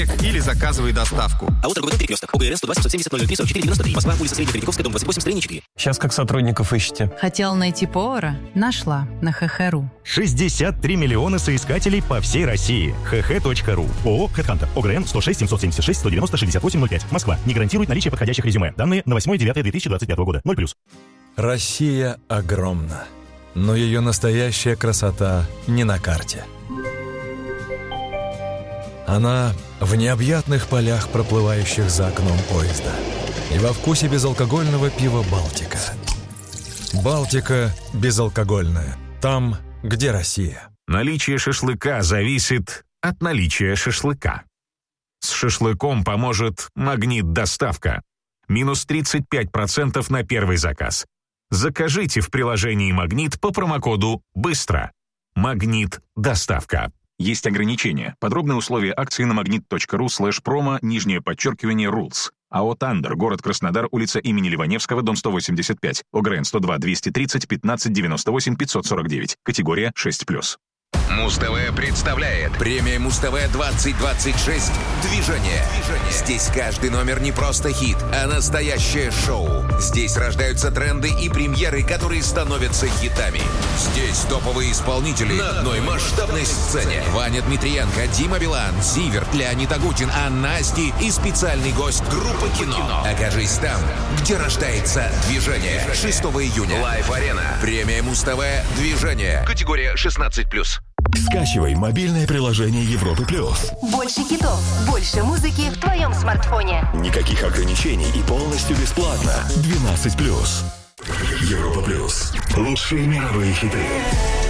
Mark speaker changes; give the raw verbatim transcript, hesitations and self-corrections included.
Speaker 1: или заказывай доставку.
Speaker 2: АО «Торговый дом Перекресток». ОГРН сто два семьсот семьдесят ноль три сорок четыре девяносто три. Москва, улица Средняя Третьяковская, дом двадцать восемь, строение четыре.
Speaker 3: Сейчас как сотрудников ищете?
Speaker 4: Хотел найти повара? Нашла на ХХ.ру.
Speaker 5: шестьдесят три миллиона соискателей по всей России. ха ха точка ру. ООО «Хэдхантер». ОГРН сто шесть семьсот семьдесят шесть сто девяносто шестьдесят восемь ноль пять. Москва. Не гарантирует наличие подходящих резюме. Данные на восьмое девятое две тысячи двадцать пятого года. ноль плюс.
Speaker 6: Россия огромна, но ее настоящая красота не на карте. Она в необъятных полях, проплывающих за окном поезда, и во вкусе безалкогольного пива «Балтика». «Балтика» безалкогольная. Там, где Россия.
Speaker 7: Наличие шашлыка зависит от наличия шашлыка. С шашлыком поможет «Магнит-доставка». Минус тридцать пять процентов на первый заказ. Закажите в приложении «Магнит» по промокоду «Быстро». «Магнит-доставка». Есть ограничения. Подробные условия акции на магнит.ру слэш промо, нижнее подчеркивание, rules. АО «Тандер», город Краснодар, улица имени Ливаневского, дом сто восемьдесят пять. ОГРН сто два двести тридцать пятнадцать девяносто восемь пятьсот сорок девять. Категория шесть плюс.
Speaker 8: Муз-ТВ представляет премия Муз-ТВ двадцать двадцать шесть «Движение». Движение. Здесь каждый номер не просто хит, а настоящее шоу. Здесь рождаются тренды и премьеры, которые становятся хитами. Здесь топовые исполнители на одной масштабной сцене. Ваня Дмитриенко, Дима Билан, Зиверт, Леонид Агутин, Анна Асти и специальный гость группы «Кино». Окажись там, где рождается движение. шестого июня. Лайв-арена. Премия Муз-ТВ «Движение». Категория шестнадцать плюс.
Speaker 9: Скачивай мобильное приложение Европы плюс.
Speaker 10: Больше хитов, больше музыки в твоем смартфоне.
Speaker 9: Никаких ограничений и полностью бесплатно. двенадцать плюс. Европа плюс. Лучшие мировые хиты.